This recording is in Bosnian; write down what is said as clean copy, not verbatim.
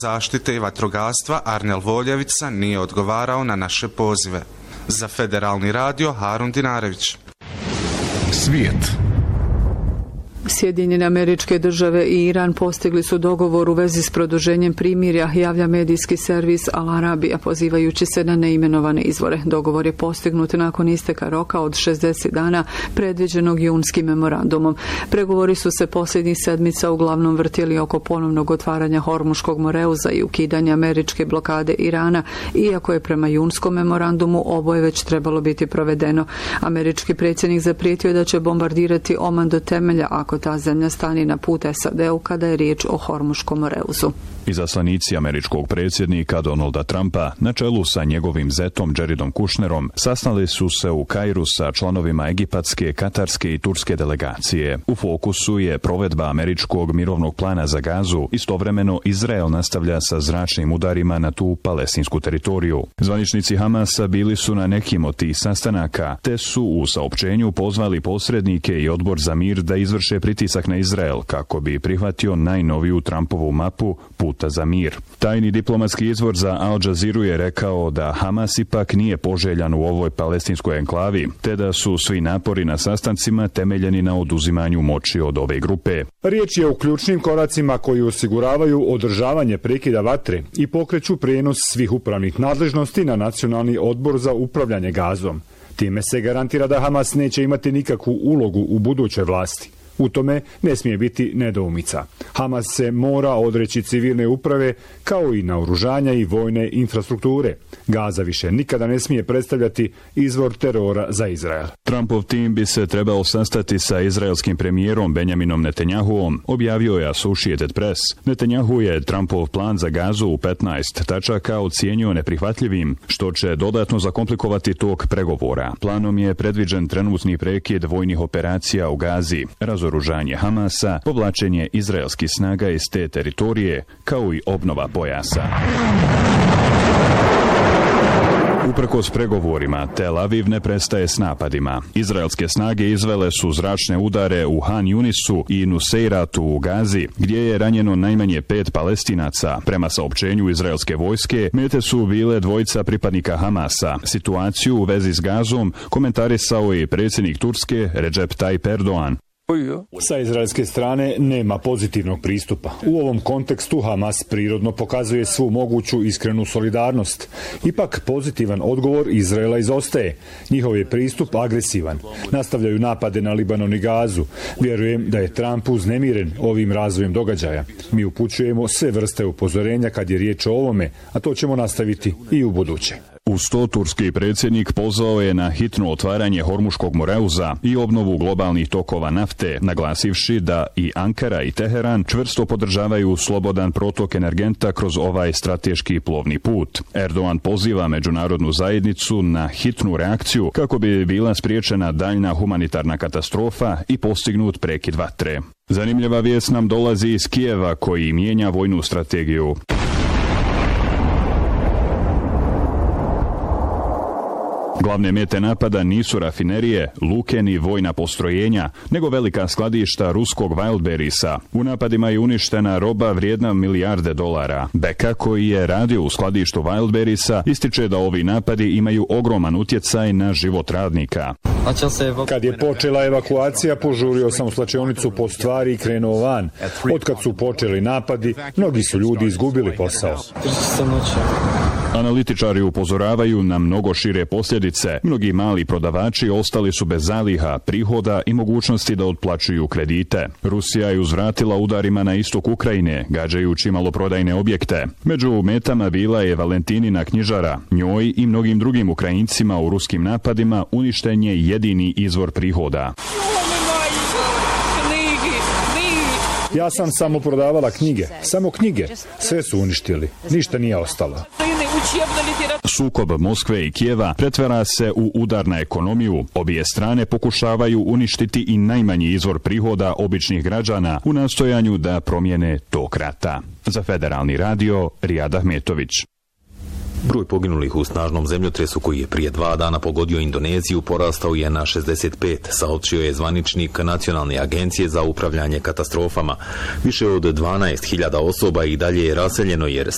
zaštite i vatrogastva Arnel Voljevica nije odgovarao na naše pozive. Za Federalni radio Harun Dinarević. Svijet. Sjedinjene Američke Države i Iran postigli su dogovor u vezi s produženjem primirja, javlja medijski servis Al Arabija pozivajući se na neimenovane izvore. Dogovor je postignut nakon isteka roka od 60 dana predviđenog junskim memorandumom. Pregovori su se posljednjih sedmica uglavnom vrtjeli oko ponovnog otvaranja Hormuškog moreuza i ukidanja američke blokade Irana, iako je prema junskom memorandumu oboje već trebalo biti provedeno. Američki predsjednik zaprijetio da će bombardirati Oman do temelja ako ta zemlja stani na put SAD-u kada je riječ o Hormuškom moreuzu. Izaslanici američkog predsjednika Donalda Trumpa na čelu sa njegovim zetom Jaredom Kushnerom sastali su se u Kairu sa članovima egipatske, katarske i turske delegacije. U fokusu je provedba američkog mirovnog plana za Gazu. Istovremeno Izrael nastavlja sa zračnim udarima na tu palestinsku teritoriju. Zvaničnici Hamasa bili su na nekim od tih sastanaka, te su u saopćenju pozvali posrednike i odbor za mir da izvrše pritisak na Izrael kako bi prihvatio najnoviju Trumpovu mapu puta za mir. Tajni diplomatski izvor za Al Jazeera je rekao da Hamas ipak nije poželjan u ovoj palestinskoj enklavi, te da su svi napori na sastancima temeljeni na oduzimanju moći od ove grupe. Riječ je o ključnim koracima koji osiguravaju održavanje prekida vatre i pokreću prijenos svih upravnih nadležnosti na Nacionalni odbor za upravljanje Gazom. Time se garantira da Hamas neće imati nikakvu ulogu u budućoj vlasti. U tome ne smije biti nedoumica. Hamas se mora odreći civilne uprave kao i naoružanja i vojne infrastrukture. Gaza više nikada ne smije predstavljati izvor terora za Izrael. Trumpov tim bi se trebao sastati sa izraelskim premijerom Benjaminom Netanjahuom, objavio je Associated Press. Netanjahu je Trumpov plan za Gazu u 15 tačaka ocijenio neprihvatljivim, što će dodatno zakomplikovati tok pregovora. Planom je predviđen trenutni prekid vojnih operacija u Gazi, razoružanje Hamasa, povlačenje izraelskih snaga iz te teritorije, kao i obnova pojasa. Uprkos pregovorima, Tel Aviv ne prestaje s napadima. Izraelske snage izvele su zračne udare u Han Yunisu i Nuseiratu u Gazi, gdje je ranjeno najmanje 5 Palestinaca. Prema saopćenju izraelske vojske, mete su bile dvojica pripadnika Hamasa. Situaciju u vezi s Gazom komentarisao je predsjednik Turske Recep Tayyip Erdogan. Sa izraelske strane nema pozitivnog pristupa. U ovom kontekstu Hamas prirodno pokazuje svu moguću iskrenu solidarnost. Ipak pozitivan odgovor Izraela izostaje. Njihov je pristup agresivan. Nastavljaju napade na Libanon i Gazu. Vjerujem da je Trump uznemiren ovim razvojem događaja. Mi upućujemo sve vrste upozorenja kad je riječ o ovome, a to ćemo nastaviti i u buduće. Uz to turski predsjednik pozvao je na hitno otvaranje Hormuškog moreuza i obnovu globalnih tokova nafte, naglasivši da i Ankara i Teheran čvrsto podržavaju slobodan protok energenta kroz ovaj strateški plovni put. Erdogan poziva međunarodnu zajednicu na hitnu reakciju kako bi bila spriječena daljna humanitarna katastrofa i postignut prekid vatre. Zanimljiva vijest nam dolazi iz Kijeva koji mijenja vojnu strategiju. Glavne mete napada nisu rafinerije, luke ni vojna postrojenja, nego velika skladišta ruskog Wildberriesa. U napadima je uništena roba vrijedna milijarde dolara. Beka, koji je radio u skladištu Wildberriesa, ističe da ovi napadi imaju ogroman utjecaj na život radnika. Kad je počela evakuacija, požurio sam u slačionicu po stvari i krenuo van. Otkad su počeli napadi, mnogi su ljudi izgubili posao. Analitičari upozoravaju na mnogo šire posljedice. Mnogi mali prodavači ostali su bez zaliha, prihoda i mogućnosti da otplaćuju kredite. Rusija je uzvratila udarima na istok Ukrajine, gađajući maloprodajne objekte. Među metama bila je Valentinina knjižara. Njoj i mnogim drugim Ukrajincima u ruskim napadima uništen je jedini izvor prihoda. Ja sam samo prodavala knjige. Samo knjige. Sve su uništili. Ništa nije ostalo. Sukob Moskve i Kijeva pretvara se u udar na ekonomiju. Obje strane pokušavaju uništiti i najmanji izvor prihoda običnih građana u nastojanju da promijene tok rata. Za Federalni radio, Rijad Ahmetović. Broj poginulih u snažnom zemljotresu koji je prije 2 dana pogodio Indoneziju porastao je na 65, saopćio je zvaničnik Nacionalne agencije za upravljanje katastrofama. Više od 12.000 osoba i dalje je raseljeno jer